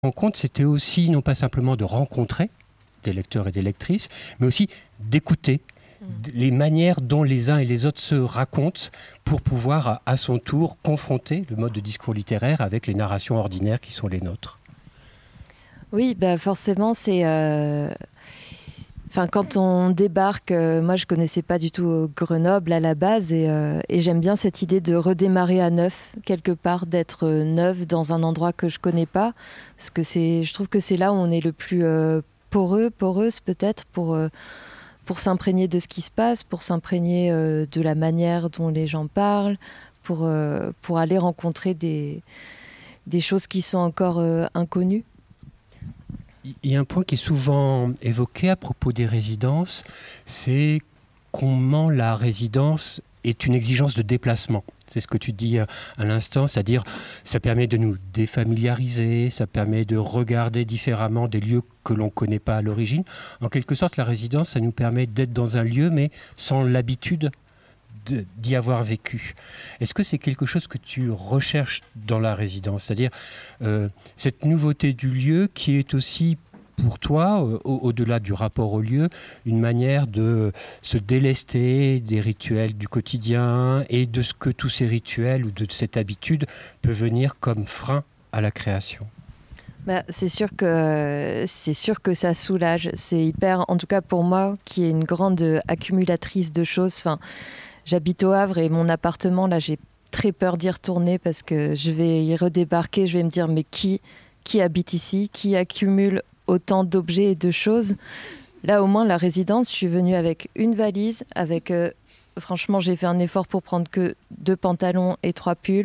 rencontre, c'était aussi non pas simplement de rencontrer des lecteurs et des lectrices, mais aussi d'écouter les manières dont les uns et les autres se racontent pour pouvoir à son tour confronter le mode de discours littéraire avec les narrations ordinaires qui sont les nôtres. Oui, forcément, c'est... quand on débarque, moi je connaissais pas du tout Grenoble à la base et j'aime bien cette idée de redémarrer à neuf, quelque part, d'être neuf dans un endroit que je connais pas, parce que je trouve que c'est là où on est le plus poreuse peut-être pour s'imprégner de ce qui se passe, pour s'imprégner de la manière dont les gens parlent, pour aller rencontrer des choses qui sont encore inconnues. Il y a un point qui est souvent évoqué à propos des résidences, c'est comment la résidence est une exigence de déplacement. C'est ce que tu dis à l'instant, c'est-à-dire ça permet de nous défamiliariser, ça permet de regarder différemment des lieux que l'on ne connaît pas à l'origine. En quelque sorte, la résidence, ça nous permet d'être dans un lieu, mais sans l'habitude d'y avoir vécu. Est-ce que c'est quelque chose que tu recherches dans la résidence ? C'est-à-dire cette nouveauté du lieu qui est aussi pour toi, au-delà du rapport au lieu, une manière de se délester des rituels du quotidien et de ce que tous ces rituels ou de cette habitude peut venir comme frein à la création. C'est sûr que ça soulage. C'est hyper, en tout cas pour moi, qui est une grande accumulatrice de choses. J'habite au Havre et mon appartement, là, j'ai très peur d'y retourner parce que je vais y redébarquer. Je vais me dire, mais qui habite ici ? Qui accumule autant d'objets et de choses ? Là, au moins, la résidence, je suis venue avec une valise, franchement, j'ai fait un effort pour prendre que 2 pantalons et 3 pulls.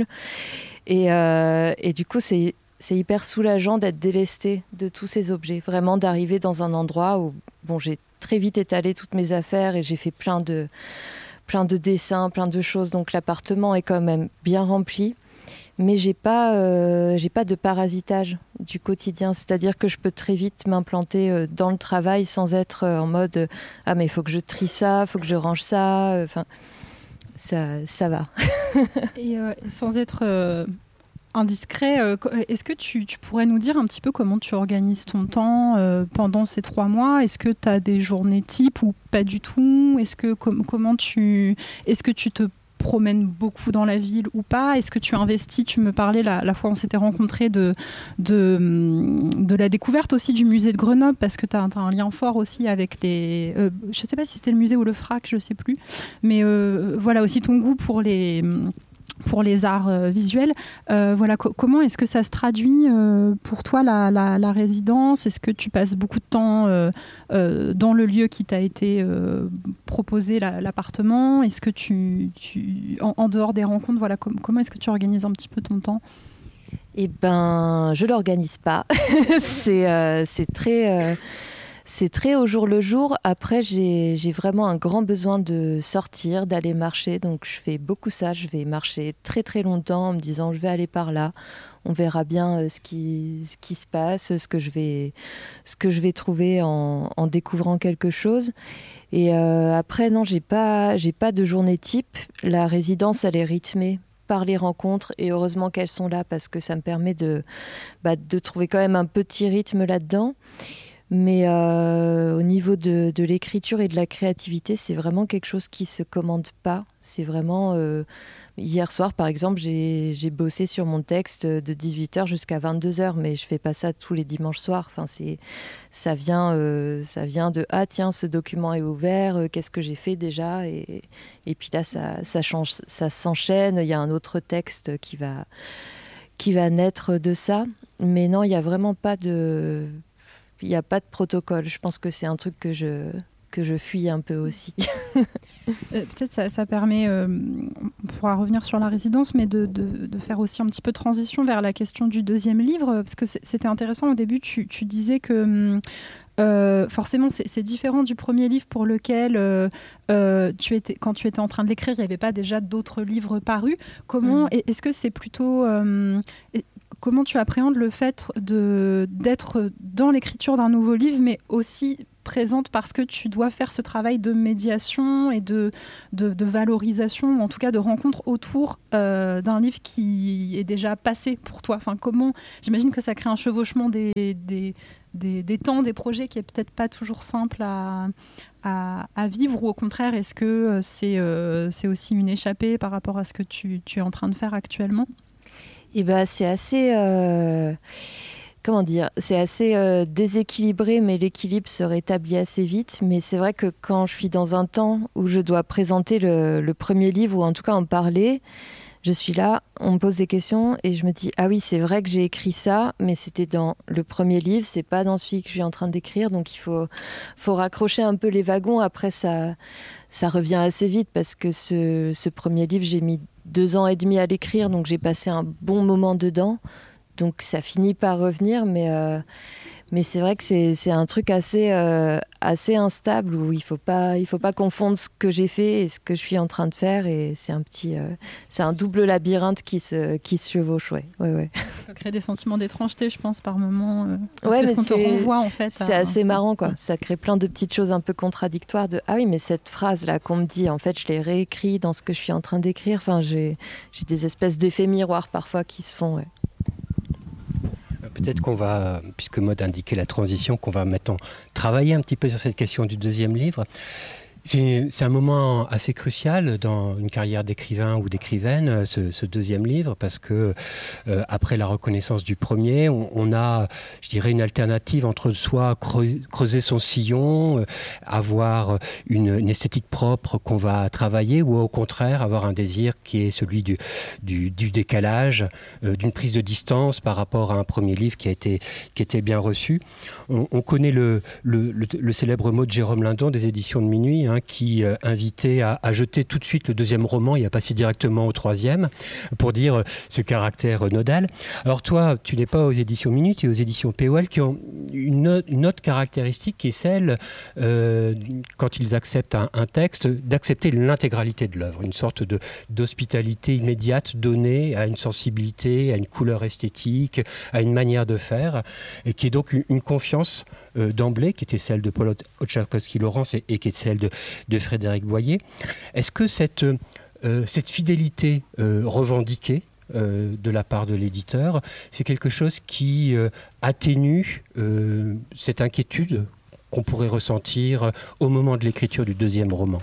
Et du coup, c'est hyper soulageant d'être délestée de tous ces objets. Vraiment, d'arriver dans un endroit où j'ai très vite étalé toutes mes affaires et j'ai fait plein de dessins, plein de choses. Donc l'appartement est quand même bien rempli. Mais j'ai pas de parasitage du quotidien. C'est-à-dire que je peux très vite m'implanter dans le travail sans être en mode « Ah, mais il faut que je trie ça, il faut que je range ça. » Ça va. Et sans être indiscret, est-ce que tu pourrais nous dire un petit peu comment tu organises ton temps pendant ces 3 mois ? Est-ce que tu as des journées types ou pas du tout ? Est-ce que tu te promènes beaucoup dans la ville ou pas ? Est-ce que tu investis ? Tu me parlais la fois où on s'était rencontrés de la découverte aussi du musée de Grenoble, parce que tu as un lien fort aussi avec les... je ne sais pas si c'était le musée ou le FRAC, je ne sais plus. Mais voilà aussi ton goût pour les arts visuels. Comment est-ce que ça se traduit pour toi, la résidence ? Est-ce que tu passes beaucoup de temps dans le lieu qui t'a été proposé, l'appartement ? Est-ce que en dehors des rencontres, comment est-ce que tu organises un petit peu ton temps ? Je l'organise pas. C'est très au jour le jour. Après, j'ai vraiment un grand besoin de sortir, d'aller marcher. Donc, je fais beaucoup ça. Je vais marcher très, très longtemps en me disant, je vais aller par là. On verra bien ce qui se passe, ce que je vais trouver en découvrant quelque chose. Et après, non, j'ai pas de journée type. La résidence, elle est rythmée par les rencontres. Et heureusement qu'elles sont là parce que ça me permet de trouver quand même un petit rythme là-dedans. Mais au niveau de l'écriture et de la créativité, c'est vraiment quelque chose qui ne se commande pas. C'est vraiment... hier soir, par exemple, j'ai bossé sur mon texte de 18h jusqu'à 22h, mais je ne fais pas ça tous les dimanches soirs. Ça vient de « Ah tiens, ce document est ouvert, qu'est-ce que j'ai fait déjà ?» Et puis là, ça s'enchaîne. Il y a un autre texte qui va naître de ça. Mais non, il n'y a vraiment pas de... Il n'y a pas de protocole. Je pense que c'est un truc que je fuis un peu aussi. Peut-être ça permet, on pourra revenir sur la résidence, mais de faire aussi un petit peu de transition vers la question du 2e livre, parce que c'était intéressant au début, tu disais que forcément c'est différent du 1er livre pour lequel quand tu étais en train de l'écrire, il n'y avait pas déjà d'autres livres parus. Est-ce que c'est plutôt... Comment tu appréhendes le fait d'être dans l'écriture d'un nouveau livre, mais aussi présente parce que tu dois faire ce travail de médiation et de valorisation, ou en tout cas de rencontre autour d'un livre qui est déjà passé pour toi. Enfin, comment, j'imagine que ça crée un chevauchement des temps, des projets qui est peut-être pas toujours simple à vivre, ou au contraire, est-ce que c'est aussi une échappée par rapport à ce que tu es en train de faire actuellement? Et c'est assez... comment dire, c'est assez déséquilibré, mais l'équilibre se rétablit assez vite. Mais c'est vrai que quand je suis dans un temps où je dois présenter le premier livre, ou en tout cas en parler, je suis là, on me pose des questions et je me dis, ah oui, c'est vrai que j'ai écrit ça, mais c'était dans le premier livre, c'est pas dans celui que je suis en train d'écrire, donc il faut raccrocher un peu les wagons. Après, ça revient assez vite, parce que ce premier livre, j'ai mis 2 ans et demi à l'écrire, donc j'ai passé un bon moment dedans. Donc ça finit par revenir, mais c'est vrai que c'est un truc assez instable, où il faut pas confondre ce que j'ai fait et ce que je suis en train de faire, et c'est un double labyrinthe qui se chevauche. Ouais. Ça peut créer des sentiments d'étrangeté, je pense, par moments. Parce qu'on te renvoie, en fait. C'est assez marrant, quoi. Ça crée plein de petites choses un peu contradictoires. Ah oui, mais cette phrase là qu'on me dit, en fait, je l'ai réécrit dans ce que je suis en train d'écrire. Enfin, j'ai des espèces d'effets miroirs parfois qui se font. Ouais. Peut-être qu'on va, puisque Maud indiquait la transition, qu'on va maintenant travailler un petit peu sur cette question du deuxième livre. C'est un moment assez crucial dans une carrière d'écrivain ou d'écrivaine, ce deuxième livre, parce que après la reconnaissance du premier, on a, je dirais, une alternative entre soit creuser son sillon, avoir une esthétique propre qu'on va travailler, ou au contraire avoir un désir qui est celui du décalage, d'une prise de distance par rapport à un premier livre qui était bien reçu. On connaît le célèbre mot de Jérôme Lindon des éditions de Minuit, qui invitait à jeter tout de suite le deuxième roman et à passer directement au troisième, pour dire ce caractère nodal. Alors toi, tu n'es pas aux éditions Minuit, tu es aux éditions POL, qui ont une autre caractéristique, qui est celle, quand ils acceptent un texte, d'accepter l'intégralité de l'œuvre, une sorte d'hospitalité immédiate donnée à une sensibilité, à une couleur esthétique, à une manière de faire, et qui est donc une confiance d'emblée, qui était celle de Paul Oczachowski-Lawrence et qui est celle de Frédéric Boyer. Est-ce que cette fidélité revendiquée de la part de l'éditeur, c'est quelque chose qui atténue cette inquiétude qu'on pourrait ressentir au moment de l'écriture du deuxième roman?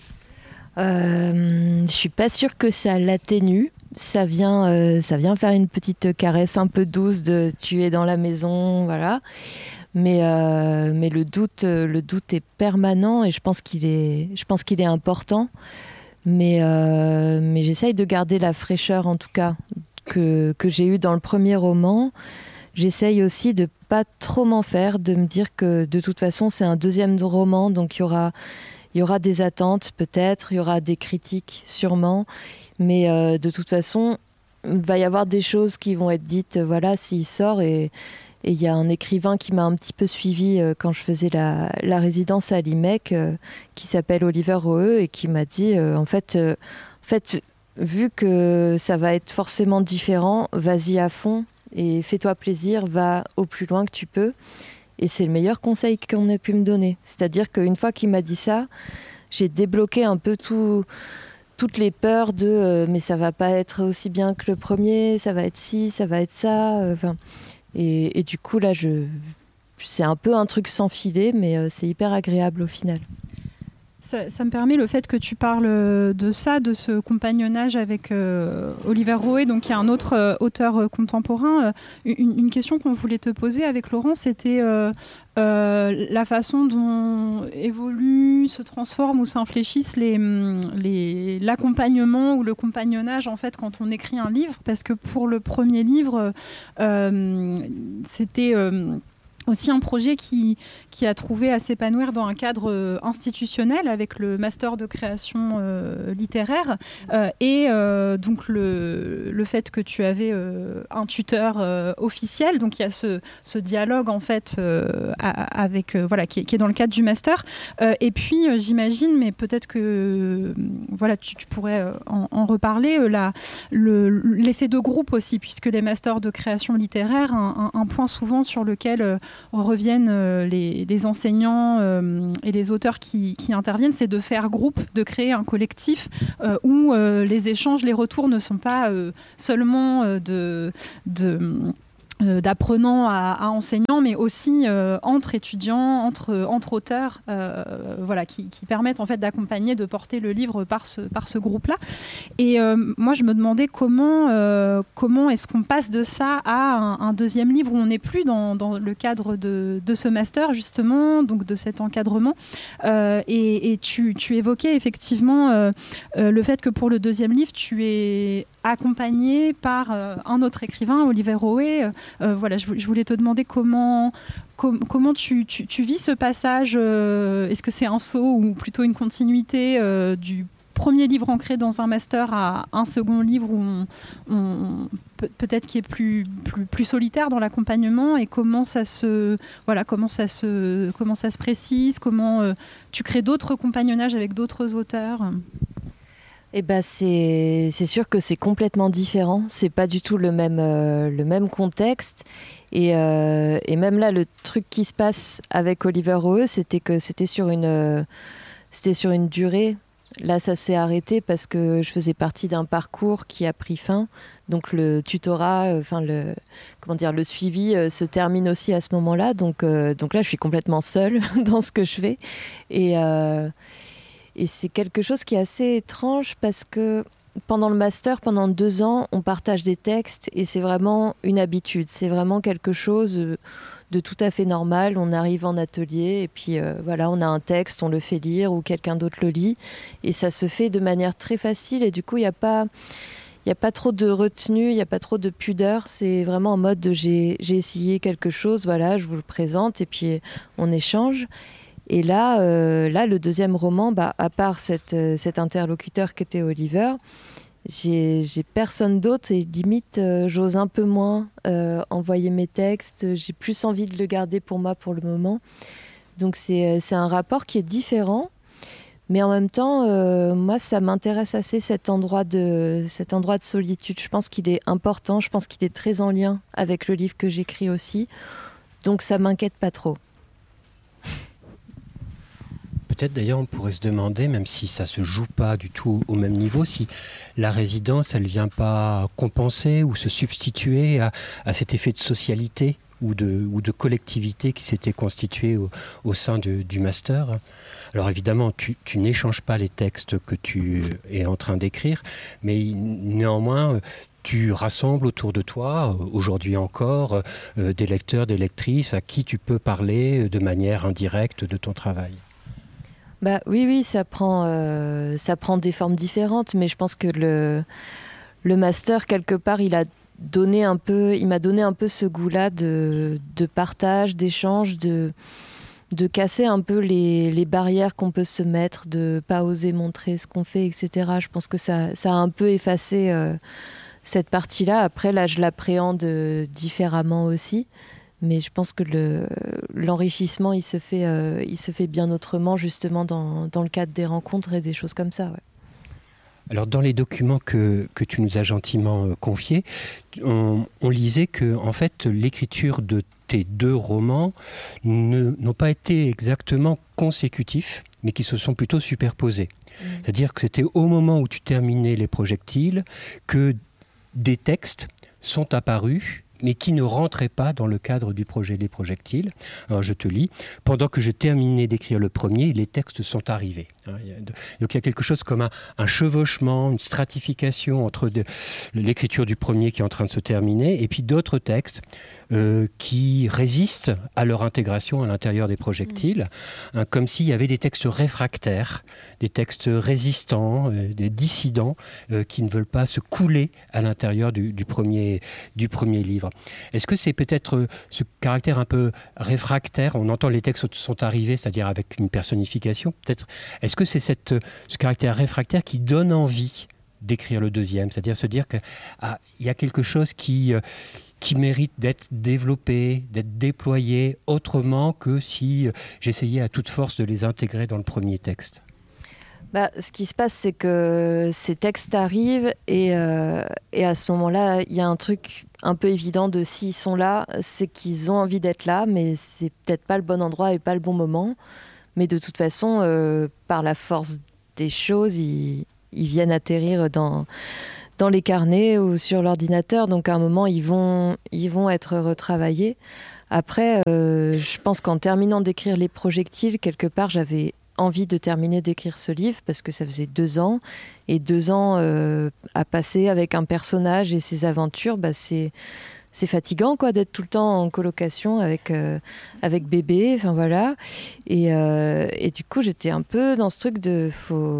Je suis pas sûre que ça l'atténue. Ça vient faire une petite caresse un peu douce de tu es dans la maison, voilà. Mais le doute est permanent, et je pense qu'il est important. Mais j'essaye de garder la fraîcheur, en tout cas, que j'ai eue dans le premier roman. J'essaye aussi de pas trop m'en faire, de me dire que de toute façon c'est un deuxième roman, donc il y aura des attentes peut-être, il y aura des critiques sûrement, mais de toute façon il va y avoir des choses qui vont être dites, voilà, s'il sort. Et il y a un écrivain qui m'a un petit peu suivi quand je faisais la résidence à l'IMEC, qui s'appelle Oliver Rohe, et qui m'a dit en fait, vu que ça va être forcément différent, vas-y à fond et fais-toi plaisir, va au plus loin que tu peux. Et c'est le meilleur conseil qu'on ait pu me donner. C'est-à-dire qu'une fois qu'il m'a dit ça, j'ai débloqué un peu toutes les peurs de mais ça va pas être aussi bien que le premier, ça va être ci, ça va être ça. Et du coup, là, c'est un peu un truc sans filet, mais c'est hyper agréable au final. Ça me permet, le fait que tu parles de ça, de ce compagnonnage avec Oliver Rohe, donc qui est un autre auteur contemporain. Une question qu'on voulait te poser avec Laurent, c'était la façon dont évoluent, se transforment ou s'infléchissent l'accompagnement ou le compagnonnage, en fait, quand on écrit un livre. Parce que pour le premier livre, c'était... aussi un projet qui a trouvé à s'épanouir dans un cadre institutionnel avec le master de création littéraire et donc le fait que tu avais un tuteur officiel, donc il y a ce dialogue en fait avec voilà qui est dans le cadre du master et puis j'imagine, mais peut-être que voilà tu pourrais en reparler, l'effet de groupe aussi, puisque les masters de création littéraire, un point souvent sur lequel reviennent les enseignants et les auteurs qui interviennent, c'est de faire groupe, de créer un collectif où les échanges, les retours ne sont pas seulement d'apprenants à enseignants, mais aussi entre étudiants, entre auteurs, voilà, qui permettent en fait d'accompagner, de porter le livre par ce groupe-là. Et moi, je me demandais comment est-ce qu'on passe de ça à un deuxième livre où on n'est plus dans le cadre de ce master, justement, donc de cet encadrement. Et tu évoquais effectivement le fait que pour le deuxième livre, tu es accompagné par un autre écrivain, Oliver Roé. Voilà, je voulais te demander comment tu vis ce passage. Est-ce que c'est un saut ou plutôt une continuité du premier livre ancré dans un master à un second livre où on peut-être qui est plus solitaire dans l'accompagnement, et comment ça se précise, comment tu crées d'autres compagnonnages avec d'autres auteurs? Eh ben c'est sûr que c'est complètement différent. C'est pas du tout le même contexte. Et même là, le truc qui se passe avec Oliver Roé, c'était que c'était sur une durée. Là, ça s'est arrêté parce que je faisais partie d'un parcours qui a pris fin. Donc le tutorat, le suivi se termine aussi à ce moment-là. Donc là, je suis complètement seule dans ce que je fais. Et c'est quelque chose qui est assez étrange parce que pendant le master, pendant 2 ans, on partage des textes et c'est vraiment une habitude. C'est vraiment quelque chose de tout à fait normal. On arrive en atelier et puis on a un texte, on le fait lire ou quelqu'un d'autre le lit. Et ça se fait de manière très facile et du coup, il n'y a pas trop de retenue, il n'y a pas trop de pudeur. C'est vraiment en mode j'ai essayé quelque chose, voilà, je vous le présente et puis on échange. Et là, le deuxième roman, à part cet interlocuteur qui était Oliver, j'ai personne d'autre et limite, j'ose un peu moins envoyer mes textes. J'ai plus envie de le garder pour moi pour le moment. Donc c'est un rapport qui est différent. Mais en même temps, moi, ça m'intéresse assez cet endroit de solitude. Je pense qu'il est important, je pense qu'il est très en lien avec le livre que j'écris aussi. Donc ça m'inquiète pas trop. Peut-être d'ailleurs on pourrait se demander, même si ça ne se joue pas du tout au même niveau, si la résidence, elle ne vient pas compenser ou se substituer à cet effet de socialité ou de collectivité qui s'était constitué au sein du master. Alors évidemment, tu n'échanges pas les textes que tu es en train d'écrire, mais néanmoins, tu rassembles autour de toi, aujourd'hui encore, des lecteurs, des lectrices à qui tu peux parler de manière indirecte de ton travail. Oui, ça prend des formes différentes, mais je pense que le master, quelque part, il m'a donné un peu ce goût-là de partage, d'échange, de casser un peu les barrières qu'on peut se mettre, de pas oser montrer ce qu'on fait, etc. Je pense que ça a un peu effacé cette partie-là. Après, là, je l'appréhende différemment aussi. Mais je pense que l'enrichissement, il se fait bien autrement, justement, dans le cadre des rencontres et des choses comme ça. Ouais. Alors, dans les documents que tu nous as gentiment confiés, on lisait que, en fait, l'écriture de tes 2 romans n'ont pas été exactement consécutifs, mais qui se sont plutôt superposés. C'est-à-dire que c'était au moment où tu terminais Les Projectiles que des textes sont apparus, mais qui ne rentraient pas dans le cadre du projet Les Projectiles. Alors je te lis. Pendant que je terminais d'écrire le premier, les textes sont arrivés. Donc il y a quelque chose comme un chevauchement, une stratification entre l'écriture du premier qui est en train de se terminer et puis d'autres textes qui résistent à leur intégration à l'intérieur des projectiles, comme s'il y avait des textes réfractaires, des textes résistants, des dissidents qui ne veulent pas se couler à l'intérieur du premier livre. Est-ce que c'est peut-être ce caractère un peu réfractaire, on entend les textes sont arrivés, c'est-à-dire avec une personnification, peut-être, est-ce que c'est ce caractère réfractaire qui donne envie d'écrire le deuxième, c'est-à-dire se dire qu'il y a quelque chose qui mérite d'être développé, d'être déployé autrement que si j'essayais à toute force de les intégrer dans le premier texte? Ce qui se passe, c'est que ces textes arrivent et à ce moment-là, il y a un truc un peu évident de s'ils sont là, c'est qu'ils ont envie d'être là, mais c'est peut-être pas le bon endroit et pas le bon moment. Mais de toute façon, par la force des choses, ils viennent atterrir dans les carnets ou sur l'ordinateur. Donc à un moment, ils vont être retravaillés. Après, je pense qu'en terminant d'écrire Les Projectiles, quelque part, j'avais envie de terminer d'écrire ce livre parce que ça faisait 2 ans. Et 2 ans à passer avec un personnage et ses aventures, c'est fatigant quoi, d'être tout le temps en colocation avec bébé. Enfin voilà. Et du coup, j'étais un peu dans ce truc de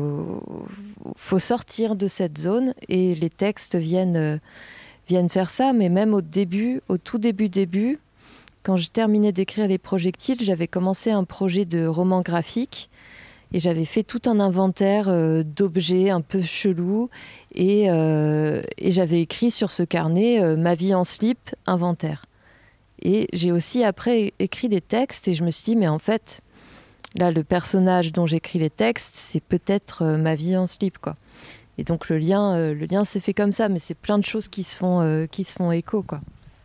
faut sortir de cette zone. Et les textes viennent faire ça. Mais même au tout début, quand je terminais d'écrire Les Projectiles, j'avais commencé un projet de roman graphique et j'avais fait tout un inventaire d'objets un peu chelous et j'avais écrit sur ce carnet Ma vie en slip, inventaire. Et j'ai aussi après écrit des textes et je me suis dit mais en fait, là le personnage dont j'écris les textes, c'est peut-être ma vie en slip quoi. Et donc le lien s'est fait comme ça, mais c'est plein de choses qui se font écho quoi.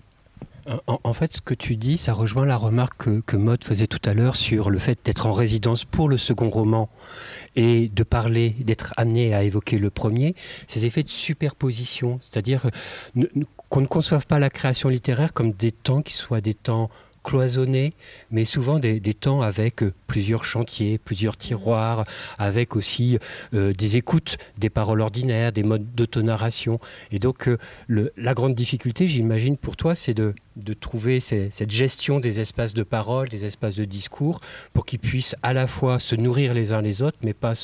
En fait, ce que tu dis, ça rejoint la remarque que Maud faisait tout à l'heure sur le fait d'être en résidence pour le second roman et de parler, d'être amené à évoquer le premier, ces effets de superposition, c'est-à-dire qu'on ne conçoive pas la création littéraire comme des temps qui soient des temps cloisonnés, mais souvent des temps avec plusieurs chantiers, plusieurs tiroirs, avec aussi des écoutes, des paroles ordinaires, des modes d'autonarration. Et donc, la grande difficulté, j'imagine, pour toi, c'est de trouver cette gestion des espaces de parole, des espaces de discours, pour qu'ils puissent à la fois se nourrir les uns les autres, mais pas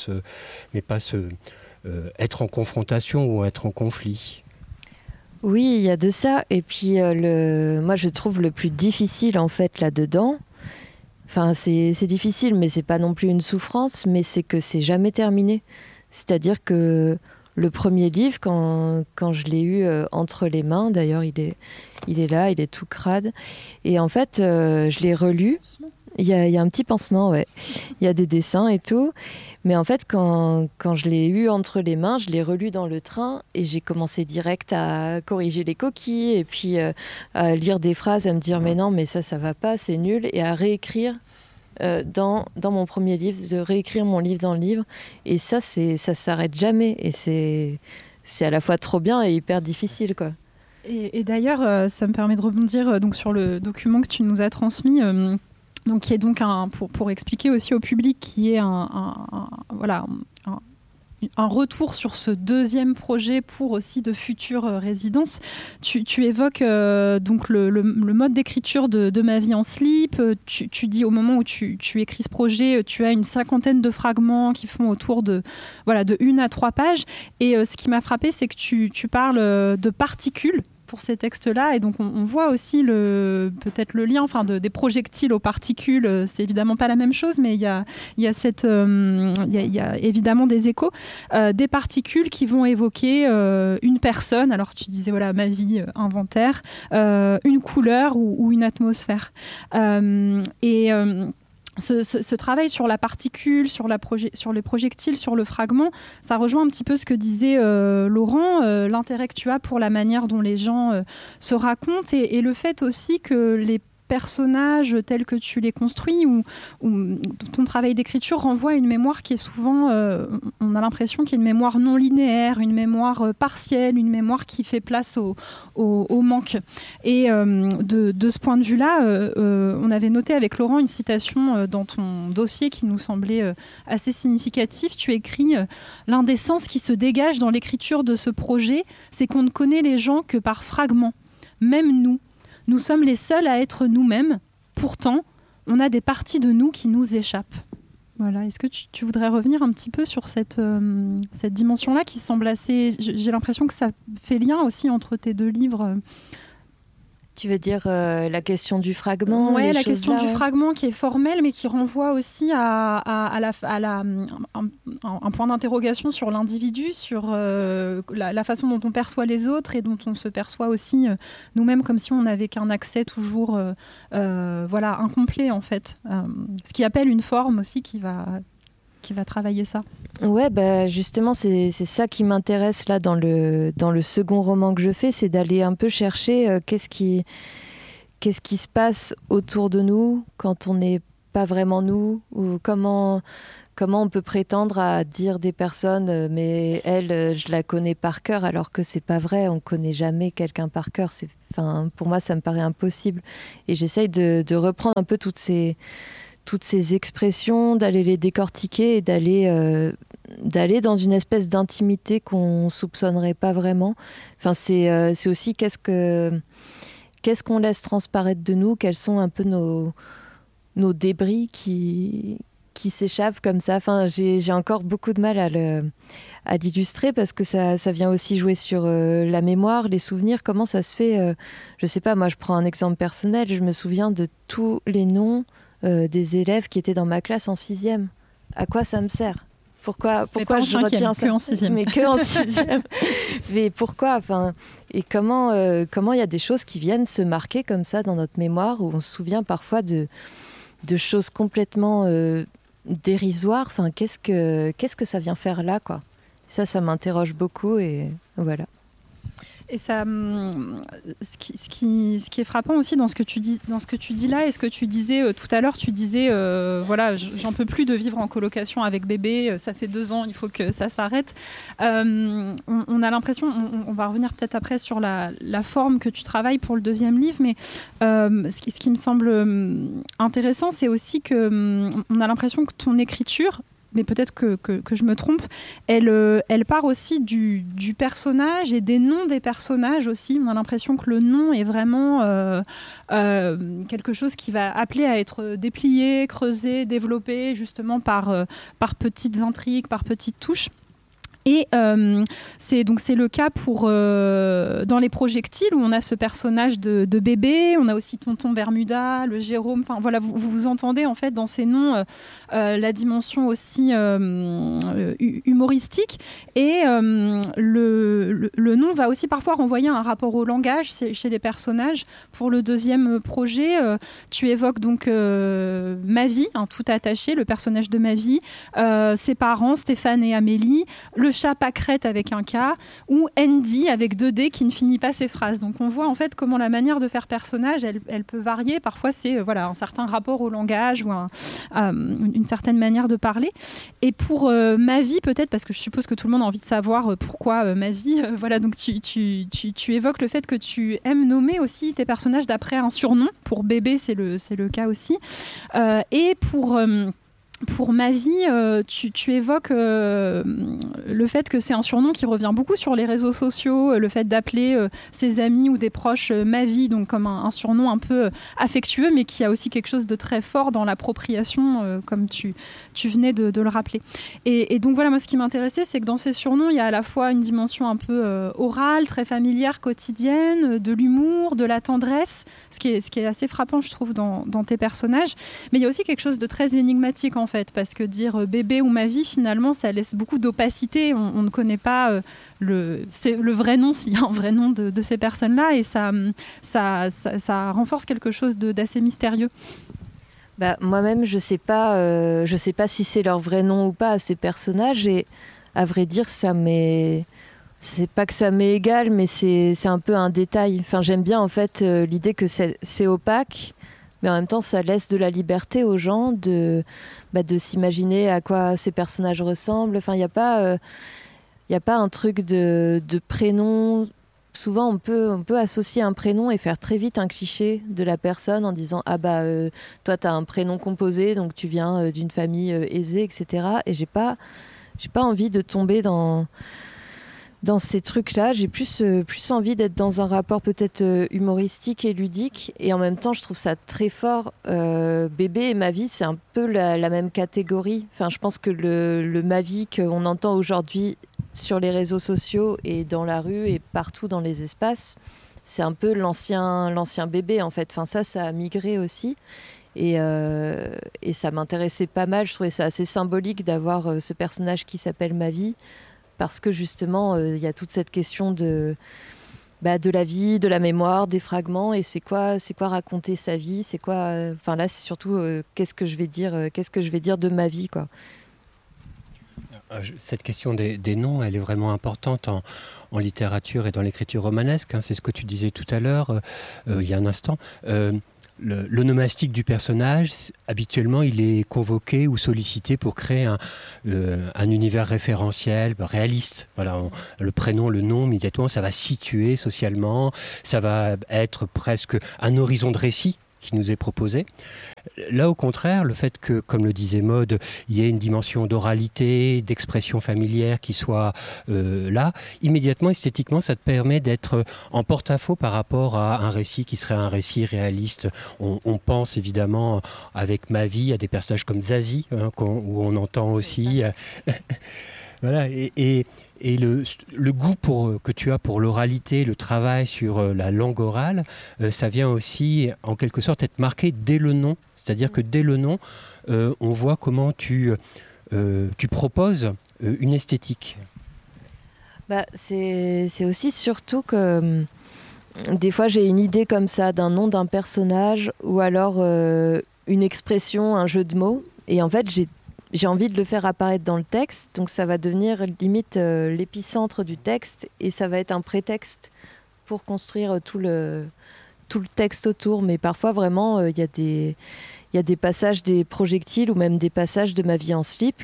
être en confrontation ou être en conflit. Oui, il y a de ça. Et puis, moi, je trouve le plus difficile, en fait, là-dedans, enfin, c'est difficile, mais c'est pas non plus une souffrance, mais c'est que c'est jamais terminé. C'est-à-dire que le premier livre, quand je l'ai eu entre les mains, d'ailleurs, il est là, il est tout crade. Et en fait, je l'ai relu. Il y a un petit pansement, ouais. Il y a des dessins et tout. Mais en fait, quand je l'ai eu entre les mains, je l'ai relu dans le train et j'ai commencé direct à corriger les coquilles et puis à lire des phrases, à me dire mais non, mais ça va pas, c'est nul. Et à réécrire dans mon premier livre, de réécrire mon livre dans le livre. Et ça s'arrête jamais. Et c'est à la fois trop bien et hyper difficile, quoi. Et d'ailleurs, ça me permet de rebondir donc, sur le document que tu nous as transmis. Donc, qui est donc pour expliquer aussi au public, qui est un retour sur ce deuxième projet pour aussi de futures résidences. Tu évoques donc le mode d'écriture de Ma vie en slip. Tu dis au moment où tu écris ce projet, tu as une 50aine de fragments qui font autour de 1 à 3 pages. Et ce qui m'a frappé, c'est que tu parles de particules pour ces textes-là, et donc on voit aussi peut-être le lien, des projectiles aux particules. C'est évidemment pas la même chose, mais il y a évidemment des échos, des particules qui vont évoquer une personne. Alors tu disais ma vie, inventaire, une couleur ou une atmosphère. Ce travail sur la particule, sur les projectiles, sur le fragment, ça rejoint un petit peu ce que disait Laurent, l'intérêt que tu as pour la manière dont les gens se racontent et le fait aussi que les personnages tels que tu les construis ou ton travail d'écriture renvoie à une mémoire qui est souvent, on a l'impression qu'il y a une mémoire non linéaire, une mémoire partielle, une mémoire qui fait place au manque. Et de ce point de vue-là, on avait noté avec Laurent une citation dans ton dossier qui nous semblait assez significative. Tu écris l'un des sens qui se dégage dans l'écriture de ce projet, c'est qu'on ne connaît les gens que par fragments, même nous. Nous sommes les seuls à être nous-mêmes. Pourtant, on a des parties de nous qui nous échappent. Voilà. Est-ce que tu voudrais revenir un petit peu sur cette dimension-là qui semble assez... J'ai l'impression que ça fait lien aussi entre tes 2 livres. Tu veux dire la question du fragment? Oui, la question du fragment qui est formelle, mais qui renvoie aussi à un point d'interrogation sur l'individu, sur la façon dont on perçoit les autres et dont on se perçoit aussi nous-mêmes, comme si on n'avait qu'un accès toujours incomplet, en fait. Ce qui appelle une forme aussi qui va va travailler ça. Ouais, bah justement, c'est ça qui m'intéresse là dans le second roman que je fais, c'est d'aller un peu chercher qu'est-ce qui se passe autour de nous quand on n'est pas vraiment nous, ou comment on peut prétendre à dire des personnes mais elle, je la connais par cœur, alors que c'est pas vrai, on connaît jamais quelqu'un par cœur. Pour moi, ça me paraît impossible. Et j'essaye de reprendre un peu toutes ces expressions, d'aller les décortiquer et d'aller dans une espèce d'intimité qu'on soupçonnerait pas vraiment. Enfin, c'est aussi qu'est-ce qu'on laisse transparaître de nous, quels sont un peu nos débris qui s'échappent comme ça. Enfin, j'ai encore beaucoup de mal à l'illustrer parce que ça vient aussi jouer sur la mémoire, les souvenirs, comment ça se fait. Je sais pas, moi je prends un exemple personnel, je me souviens de tous les noms des élèves qui étaient dans ma classe en 6e. À quoi ça me sert ? Pourquoi je retiens ça ? Que en 6e. Mais que en 6e. Mais pourquoi ? Enfin, et comment il y a des choses qui viennent se marquer comme ça dans notre mémoire, où on se souvient parfois de choses complètement dérisoires. Enfin, qu'est-ce que ça vient faire là, quoi ? Ça m'interroge beaucoup, et voilà. Et ça, ce qui est frappant aussi dans ce que tu dis là, et ce que tu disais tout à l'heure, tu disais voilà, j'en peux plus de vivre en colocation avec bébé, ça fait 2 ans, il faut que ça s'arrête. On a l'impression, on va revenir peut-être après sur la forme que tu travailles pour le 2e livre, mais ce qui me semble intéressant, c'est aussi que on a l'impression que ton écriture, mais peut-être que je me trompe, elle part aussi du personnage et des noms des personnages aussi. On a l'impression que le nom est vraiment quelque chose qui va appeler à être déplié, creusé, développé, justement par petites intrigues, par petites touches. Et c'est le cas pour dans Les Projectiles, où on a ce personnage de bébé, on a aussi Tonton Bermuda, le Jérôme, enfin voilà, vous entendez en fait dans ces noms la dimension aussi humoristique, et le nom va aussi parfois renvoyer un rapport au langage chez les personnages. Pour le 2e projet, tu évoques donc Mavie, tout attaché, le personnage de Mavie, ses parents Stéphane et Amélie, le chat Pâquerette avec un K, ou Andy avec 2 D qui ne finit pas ses phrases. Donc on voit en fait comment la manière de faire personnage, elle peut varier. Parfois c'est un certain rapport au langage ou une certaine manière de parler. Et pour Mavie, peut-être, parce que je suppose que tout le monde a envie de savoir pourquoi Mavie, voilà, donc tu évoques le fait que tu aimes nommer aussi tes personnages d'après un surnom. Pour bébé, c'est le cas aussi. Et pour Mavie, tu évoques le fait que c'est un surnom qui revient beaucoup sur les réseaux sociaux, le fait d'appeler ses amis ou des proches Mavie, donc comme un surnom un peu affectueux, mais qui a aussi quelque chose de très fort dans l'appropriation, comme tu venais de le rappeler. Et donc voilà, moi ce qui m'intéressait, c'est que dans ces surnoms, il y a à la fois une dimension un peu orale, très familière, quotidienne, de l'humour, de la tendresse, ce qui est assez frappant, je trouve, dans tes personnages. Mais il y a aussi quelque chose de très énigmatique, en fait, parce que dire bébé ou Mavie, finalement, ça laisse beaucoup d'opacité. On ne connaît pas le vrai nom, s'il y a un vrai nom de ces personnes-là, et ça renforce quelque chose d'assez mystérieux. Bah, moi-même, je sais pas si c'est leur vrai nom ou pas à ces personnages, et à vrai dire, c'est pas que ça m'est égal, mais c'est un peu un détail. Enfin, j'aime bien en fait l'idée que c'est opaque, mais en même temps, ça laisse de la liberté aux gens de s'imaginer à quoi ces personnages ressemblent. Enfin, il n'y a pas un truc de prénom. Souvent, on peut associer un prénom et faire très vite un cliché de la personne en disant « Ah bah, toi, tu as un prénom composé, donc tu viens d'une famille aisée, etc. » Et j'ai pas envie de tomber dans ces trucs-là. J'ai plus envie d'être dans un rapport peut-être humoristique et ludique. Et en même temps, je trouve ça très fort. Bébé et Mavie, c'est un peu la même catégorie. Enfin, je pense que le Mavie qu'on entend aujourd'hui sur les réseaux sociaux et dans la rue et partout dans les espaces, c'est un peu l'ancien bébé, en fait. Enfin, ça a migré aussi. Et ça m'intéressait pas mal. Je trouvais ça assez symbolique d'avoir ce personnage qui s'appelle Mavie, parce que justement, il y a toute cette question de la vie, de la mémoire, des fragments, et c'est quoi raconter sa vie, c'est quoi. Enfin là, c'est surtout qu'est-ce que je vais dire de ma vie, quoi. Cette question des noms, elle est vraiment importante en littérature et dans l'écriture romanesque. C'est ce que tu disais tout à l'heure, il y a un instant. L'onomastique du personnage, habituellement, il est convoqué ou sollicité pour créer un univers référentiel, réaliste. Voilà, le prénom, le nom, immédiatement, ça va situer socialement, ça va être presque un horizon de récit qui nous est proposé. Là, au contraire, le fait que, comme le disait Maud, il y ait une dimension d'oralité, d'expression familière qui soit là, immédiatement, esthétiquement, ça te permet d'être en porte-à-faux par rapport à un récit qui serait un récit réaliste. On pense évidemment, avec Ma vie, à des personnages comme Zazie, où on entend aussi... voilà, et le goût que tu as pour l'oralité, le travail sur la langue orale, ça vient aussi, en quelque sorte, être marqué dès le nom. C'est-à-dire que dès le nom, on voit comment tu proposes une esthétique. C'est aussi surtout que des fois j'ai une idée comme ça d'un nom d'un personnage ou alors une expression, un jeu de mots. Et en fait, j'ai envie de le faire apparaître dans le texte, donc ça va devenir limite l'épicentre du texte et ça va être un prétexte pour construire tout le texte autour. Mais parfois, vraiment, il y a des passages des projectiles ou même des passages de Ma vie en slip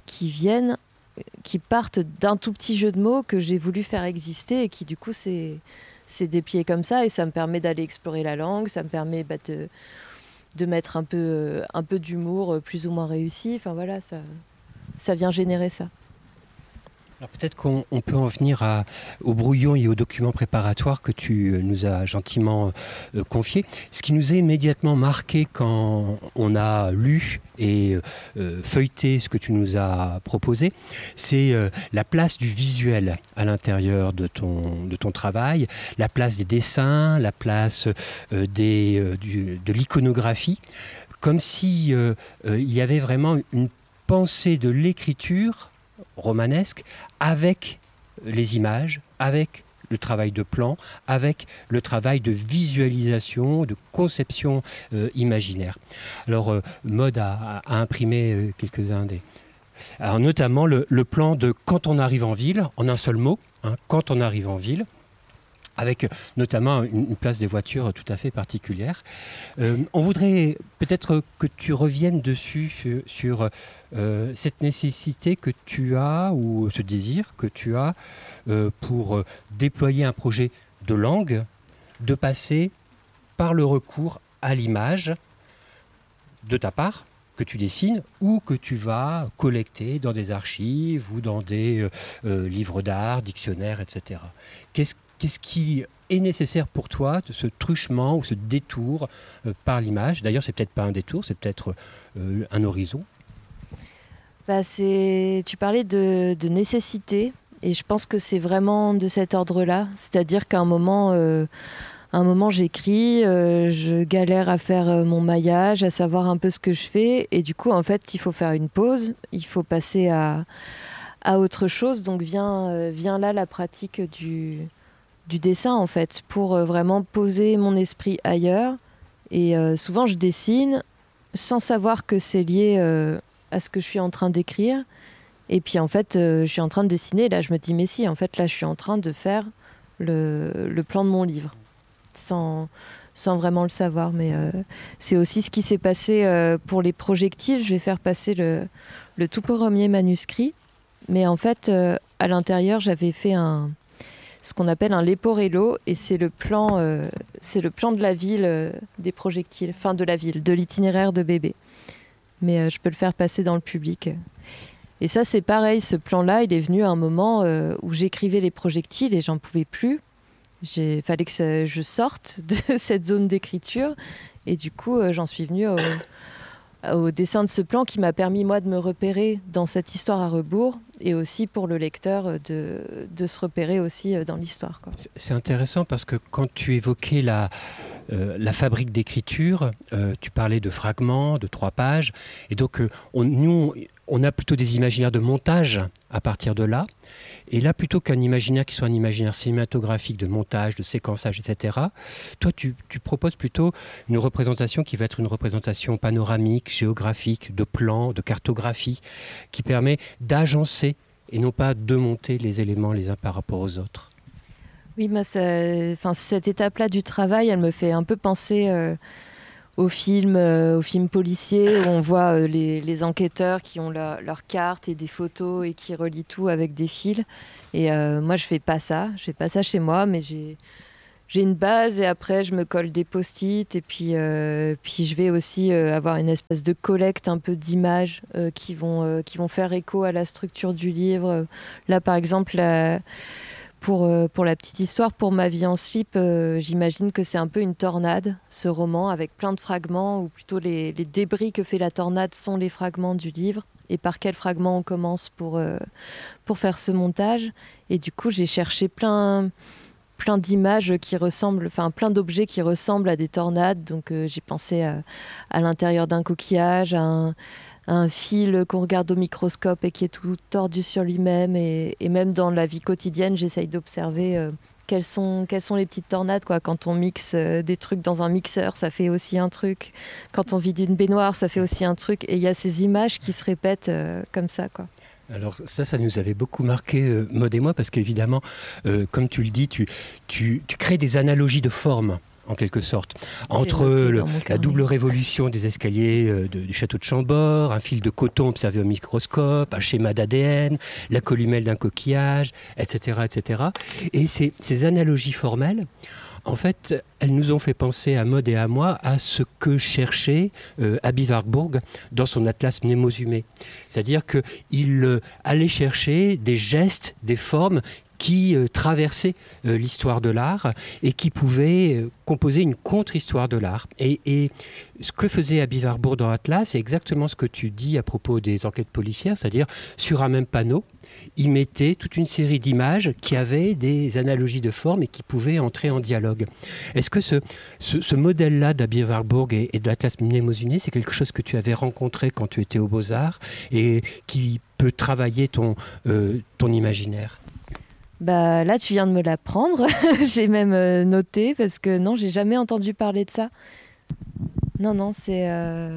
qui partent d'un tout petit jeu de mots que j'ai voulu faire exister et qui, du coup, c'est déplié comme ça. Et ça me permet d'aller explorer la langue, ça me permet de mettre un peu d'humour plus ou moins réussi. Enfin voilà, ça vient générer ça. Alors peut-être qu'on peut en venir au brouillon et aux documents préparatoires que tu nous as gentiment confiés. Ce qui nous est immédiatement marqué quand on a lu et feuilleté ce que tu nous as proposé, c'est la place du visuel à l'intérieur de ton travail, la place des dessins, la place de l'iconographie, comme si il y avait vraiment une pensée de l'écriture romanesque avec les images, avec le travail de plan, avec le travail de visualisation, de conception imaginaire. Alors, Maud a imprimé quelques-uns des... Alors, notamment le plan de « Quand on arrive en ville », en un seul mot, quand on arrive en ville, avec notamment une place des voitures tout à fait particulière. On voudrait peut-être que tu reviennes dessus sur cette nécessité que tu as, ou ce désir que tu as pour déployer un projet de langue, de passer par le recours à l'image de ta part, que tu dessines ou que tu vas collecter dans des archives ou dans des livres d'art, dictionnaires, etc. Qu'est-ce qui est nécessaire pour toi de ce truchement ou ce détour par l'image? D'ailleurs, c'est peut-être pas un détour, c'est peut-être un horizon. Tu parlais de nécessité et je pense que c'est vraiment de cet ordre-là. C'est-à-dire qu'à un moment j'écris, je galère à faire mon maillage, à savoir un peu ce que je fais et du coup, en fait, il faut faire une pause, il faut passer à autre chose. Donc vient là la pratique du dessin en fait, pour vraiment poser mon esprit ailleurs. Et souvent je dessine sans savoir que c'est lié à ce que je suis en train d'écrire. Et puis en fait, je suis en train de dessiner et là je me dis mais si, en fait là je suis en train de faire le plan de mon livre. Sans vraiment le savoir. Mais c'est aussi ce qui s'est passé pour les projectiles. Je vais faire passer le tout premier manuscrit. Mais en fait, à l'intérieur, j'avais fait ce qu'on appelle un leporello, et c'est le plan de la ville des projectiles, enfin de la ville, de l'itinéraire de Bébé. Mais je peux le faire passer dans le public. Et ça, c'est pareil, ce plan-là, il est venu à un moment où j'écrivais les projectiles et j'en pouvais plus. Il fallait que je sorte de cette zone d'écriture, et du coup, j'en suis venue au dessin de ce plan qui m'a permis, moi, de me repérer dans cette histoire à rebours, et aussi pour le lecteur de se repérer aussi dans l'histoire, quoi. C'est intéressant parce que quand tu évoquais la fabrique d'écriture, tu parlais de fragments, de 3 pages, et donc nous, on a plutôt des imaginaires de montage à partir de là. Et là, plutôt qu'un imaginaire qui soit un imaginaire cinématographique de montage, de séquençage, etc., toi, tu proposes plutôt une représentation qui va être une représentation panoramique, géographique, de plan, de cartographie, qui permet d'agencer et non pas de monter les éléments les uns par rapport aux autres. Oui, cette étape-là du travail, elle me fait un peu penser aux films policiers où on voit les enquêteurs qui ont leur carte et des photos et qui relient tout avec des fils. Et moi, je fais pas ça chez moi, mais j'ai une base et après je me colle des post-it et puis je vais aussi avoir une espèce de collecte un peu d'images qui vont faire écho à la structure du livre. Là, par exemple, pour la petite histoire, pour Ma vie en slip, j'imagine que c'est un peu une tornade, ce roman, avec plein de fragments, ou plutôt les débris que fait la tornade sont les fragments du livre. Et par quel fragment on commence pour faire ce montage. Et du coup, j'ai cherché plein d'images qui ressemblent, plein d'objets qui ressemblent à des tornades. Donc j'ai pensé à l'intérieur d'un coquillage, à un fil qu'on regarde au microscope et qui est tout tordu sur lui-même. Et même dans la vie quotidienne, j'essaye d'observer quelles sont les petites tornades, quoi. Quand on mixe des trucs dans un mixeur, ça fait aussi un truc. Quand on vide une baignoire, ça fait aussi un truc. Et il y a ces images qui se répètent comme ça, quoi. Alors ça nous avait beaucoup marqué, Maud et moi, parce qu'évidemment, comme tu le dis, tu crées des analogies de forme, en quelque sorte, entre la double révolution des escaliers du château de Chambord, un fil de coton observé au microscope, un schéma d'ADN, la columelle d'un coquillage, etc., etc. Et ces analogies formelles, en fait, elles nous ont fait penser à Maud et à moi à ce que cherchait Aby Warburg dans son atlas Mnémosyné. C'est-à-dire qu'il allait chercher des gestes, des formes qui traversaient l'histoire de l'art et qui pouvaient composer une contre-histoire de l'art. Et ce que faisait Aby Warburg dans Atlas, c'est exactement ce que tu dis à propos des enquêtes policières, c'est-à-dire sur un même panneau, il mettait toute une série d'images qui avaient des analogies de forme et qui pouvaient entrer en dialogue. Est-ce que ce modèle-là d'Eby Warburg et de l'Atlas Mnémosyné, c'est quelque chose que tu avais rencontré quand tu étais aux Beaux-Arts et qui peut travailler ton imaginaire ? Bah, là, tu viens de me l'apprendre. J'ai même noté parce que non, j'ai jamais entendu parler de ça. Non, c'est...